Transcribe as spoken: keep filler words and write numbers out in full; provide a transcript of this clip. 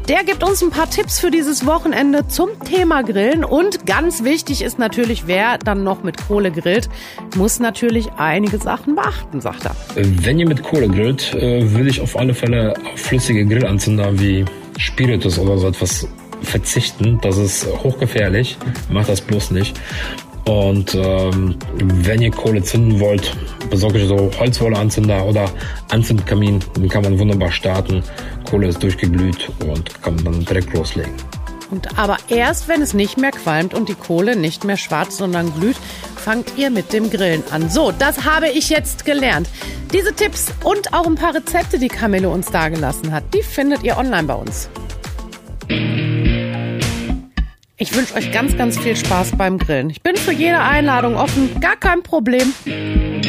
Der gibt uns ein paar Tipps für dieses Wochenende zum Thema Grillen. Und ganz wichtig ist natürlich, wer dann noch mit Kohle grillt, muss natürlich einige Sachen beachten, sagt er. Wenn ihr mit Kohle grillt, würde ich auf alle Fälle auf flüssige Grillanzünder wie Spiritus oder so etwas verzichten. Das ist hochgefährlich. Macht das bloß nicht. Und ähm, wenn ihr Kohle zünden wollt, besorgt euch so Holzwolleanzünder oder Anzündkamin. Den kann man wunderbar starten. Kohle ist durchgeglüht und kann man dann direkt loslegen. Und aber erst, wenn es nicht mehr qualmt und die Kohle nicht mehr schwarz, sondern glüht, fangt ihr mit dem Grillen an. So, das habe ich jetzt gelernt. Diese Tipps und auch ein paar Rezepte, die Camillo uns dagelassen hat, die findet ihr online bei uns. Ich wünsche euch ganz, ganz viel Spaß beim Grillen. Ich bin für jede Einladung offen, gar kein Problem.